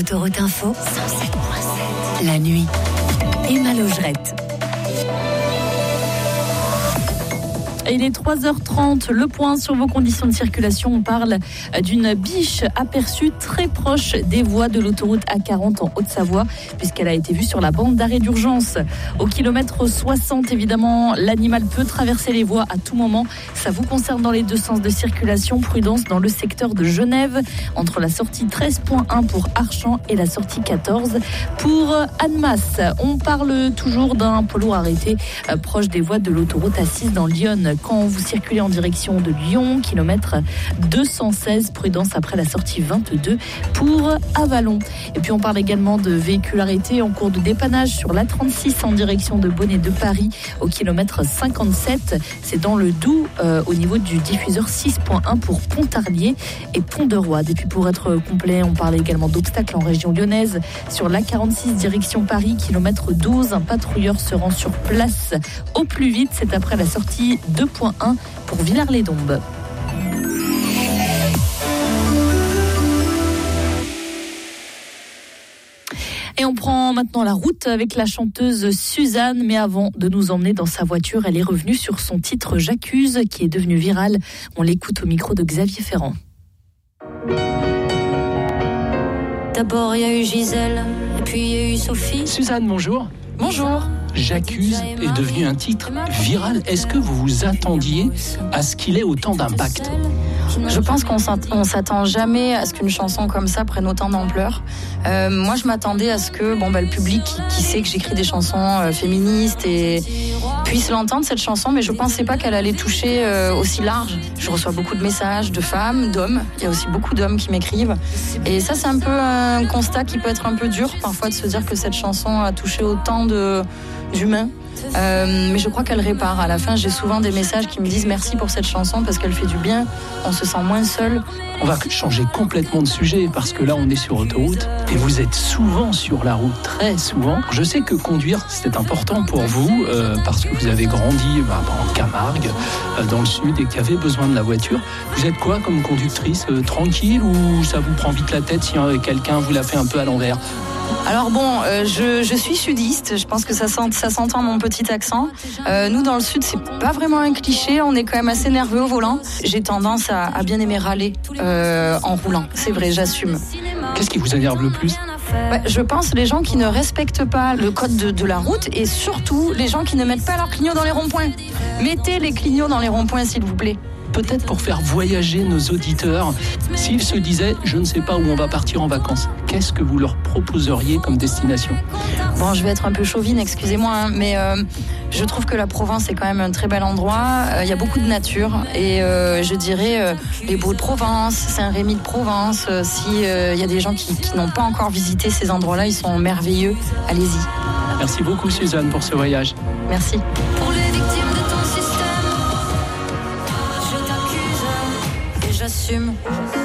Autoroute Info, 107.7. La nuit. Emma Logerette. Et il est 3h30, le point sur vos conditions de circulation. On parle d'une biche aperçue très proche des voies de l'autoroute A40 en Haute-Savoie, puisqu'elle a été vue sur la bande d'arrêt d'urgence. Au kilomètre 60, évidemment, l'animal peut traverser les voies à tout moment. Ça vous concerne dans les deux sens de circulation. Prudence dans le secteur de Genève, entre la sortie 13.1 pour Archamps et la sortie 14 pour Annemasse. On parle toujours d'un poids lourd arrêté proche des voies de l'autoroute A6 dans Lyon. Quand vous circulez en direction de Lyon, kilomètre 216, prudence après la sortie 22 pour Avallon. Et puis on parle également de véhicules arrêtés en cours de dépannage sur l'A36 en direction de Bonnet de Paris au kilomètre 57. C'est dans le Doubs au niveau du diffuseur 6.1 pour Pontarlier et Pont-de-Roide. Et puis pour être complet, on parle également d'obstacles en région lyonnaise sur l'A46 direction Paris, kilomètre 12. Un patrouilleur se rend sur place au plus vite. C'est après la sortie 2.1 pour Villars-les-Dombes. Et on prend maintenant la route avec la chanteuse Suzanne. Mais avant de nous emmener dans sa voiture, elle est revenue sur son titre J'accuse, qui est devenu viral. On l'écoute au micro de Xavier Ferrand. D'abord il y a eu Gisèle, et puis il y a eu Sophie. Suzanne, bonjour. Bonjour. J'accuse est devenu un titre viral. Est-ce que vous vous attendiez à ce qu'il ait autant d'impact ? Je pense qu'on s'attend jamais à ce qu'une chanson comme ça prenne autant d'ampleur. Moi, je m'attendais à ce que le public qui sait que j'écris des chansons féministes et puisse l'entendre, cette chanson, mais je pensais pas qu'elle allait toucher aussi large. Je reçois beaucoup de messages de femmes, d'hommes. Il y a aussi beaucoup d'hommes qui m'écrivent. Et ça, c'est un peu un constat qui peut être un peu dur parfois de se dire que cette chanson a touché autant d'humains. Mais je crois qu'elle répare. À la fin, j'ai souvent des messages qui me disent merci pour cette chanson parce qu'elle fait du bien, on se sent moins seul. On va changer complètement de sujet parce que là on est sur autoroute et vous êtes souvent sur la route, très souvent. Je sais que conduire c'est important pour vous parce que vous avez grandi en Camargue, dans le sud et qu'il y avait besoin de la voiture. Vous êtes quoi comme conductrice, tranquille ou ça vous prend vite la tête si quelqu'un vous la fait un peu à l'envers ? Alors je suis sudiste, je pense que ça s'entend mon petit accent. Nous dans le sud, c'est pas vraiment un cliché, on est quand même assez nerveux au volant. J'ai tendance à bien aimer râler en roulant, c'est vrai, j'assume. Qu'est-ce qui vous énerve le plus ? Je pense les gens qui ne respectent pas le code de la route et surtout les gens qui ne mettent pas leurs clignots dans les ronds-points. Mettez les clignots dans les ronds-points s'il vous plaît. Peut-être pour faire voyager nos auditeurs, s'ils se disaient « je ne sais pas où on va partir en vacances », qu'est-ce que vous leur proposeriez comme destination ? Bon, je vais être un peu chauvine, excusez-moi, mais je trouve que la Provence est quand même un très bel endroit. Il y a beaucoup de nature et je dirais les Baux de Provence, Saint-Rémy de Provence. S'il y a des gens qui n'ont pas encore visité ces endroits-là, ils sont merveilleux. Allez-y. Merci beaucoup Suzanne pour ce voyage. Merci. Pour les victimes de ton système, je t'accuse et j'assume.